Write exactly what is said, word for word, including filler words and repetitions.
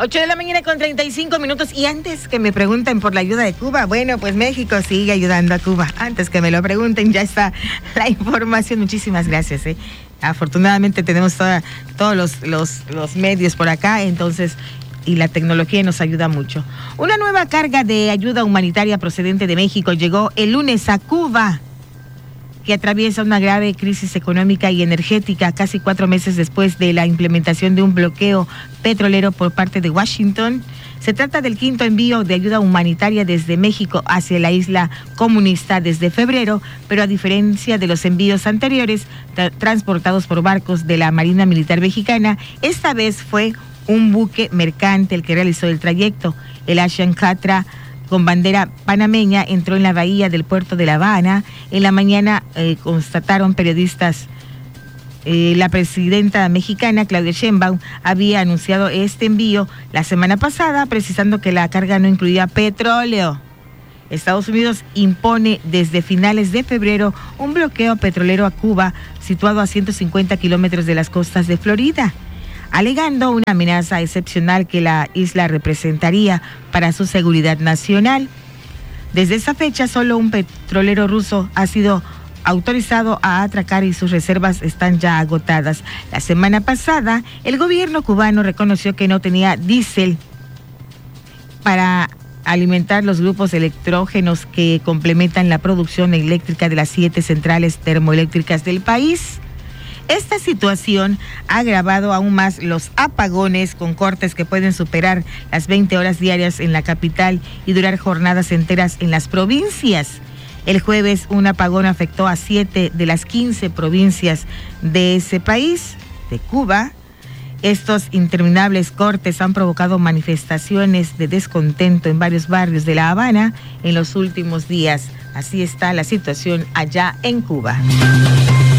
ocho de la mañana con treinta y cinco minutos. Y antes que me pregunten por la ayuda de Cuba, bueno, pues México sigue ayudando a Cuba. Antes que me lo pregunten, ya está la información. Muchísimas gracias. ¿eh? Afortunadamente tenemos toda, todos los, los, los medios por acá, entonces, y la tecnología nos ayuda mucho. Una nueva carga de ayuda humanitaria procedente de México llegó el lunes a Cuba, que atraviesa una grave crisis económica y energética casi cuatro meses después de la implementación de un bloqueo petrolero por parte de Washington. Se trata del quinto envío de ayuda humanitaria desde México hacia la isla comunista desde febrero, pero a diferencia de los envíos anteriores tra- transportados por barcos de la Marina Militar Mexicana, esta vez fue un buque mercante el que realizó el trayecto. El Ashan Katra, con bandera panameña, entró en la bahía del puerto de La Habana. En la mañana eh, constataron periodistas, eh, la presidenta mexicana Claudia Sheinbaum había anunciado este envío la semana pasada, precisando que la carga no incluía petróleo. Estados Unidos impone desde finales de febrero un bloqueo petrolero a Cuba, situado a ciento cincuenta kilómetros de las costas de Florida, alegando una amenaza excepcional que la isla representaría para su seguridad nacional. Desde esa fecha, solo un petrolero ruso ha sido autorizado a atracar y sus reservas están ya agotadas. La semana pasada, el gobierno cubano reconoció que no tenía diésel para alimentar los grupos electrógenos que complementan la producción eléctrica de las siete centrales termoeléctricas del país. Esta situación ha agravado aún más los apagones, con cortes que pueden superar las veinte horas diarias en la capital y durar jornadas enteras en las provincias. El jueves, un apagón afectó a siete de las quince provincias de ese país, de Cuba. Estos interminables cortes han provocado manifestaciones de descontento en varios barrios de La Habana en los últimos días. Así está la situación allá en Cuba.